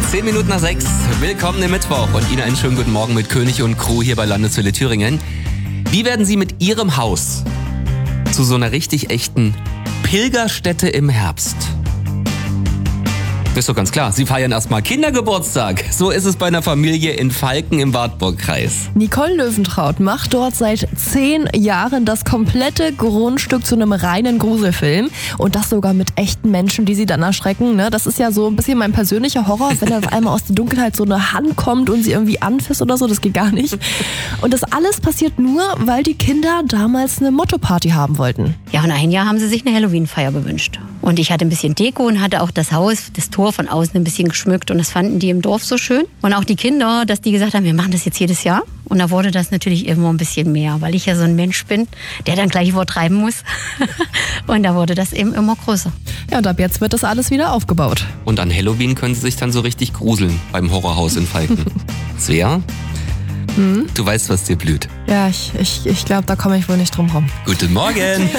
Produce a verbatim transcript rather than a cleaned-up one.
Zehn Minuten nach sechs. Willkommen im Mittwoch und Ihnen einen schönen guten Morgen mit König und Crew hier bei Landeshöhle Thüringen. Wie werden Sie mit Ihrem Haus zu so einer richtig echten Pilgerstätte im Herbst? Ist doch ganz klar, Sie feiern erstmal Kindergeburtstag. So ist es bei einer Familie in Falken im Wartburgkreis. Nicole Löwentraut macht dort seit zehn Jahren das komplette Grundstück zu einem reinen Gruselfilm. Und das sogar mit echten Menschen, die sie dann erschrecken. Ne? Das ist ja so ein bisschen mein persönlicher Horror, wenn auf einmal aus der Dunkelheit so eine Hand kommt und sie irgendwie anfasst oder so. Das geht gar nicht. Und das alles passiert nur, weil die Kinder damals eine Motto-Party haben wollten. Ja, und ein Jahr haben sie sich eine Halloween-Feier gewünscht. Und ich hatte ein bisschen Deko und hatte auch das Haus, das Tor von außen ein bisschen geschmückt. Und das fanden die im Dorf so schön. Und auch die Kinder, dass die gesagt haben, wir machen das jetzt jedes Jahr. Und da wurde das natürlich immer ein bisschen mehr, weil ich ja so ein Mensch bin, der dann gleich übertreiben muss. Und da wurde das eben immer größer. Ja, und ab jetzt wird das alles wieder aufgebaut. Und an Halloween können Sie sich dann so richtig gruseln beim Horrorhaus in Falken. Svea? Hm? Du weißt, was dir blüht. Ja, ich, ich, ich glaube, da komme ich wohl nicht drum rum. Guten Morgen!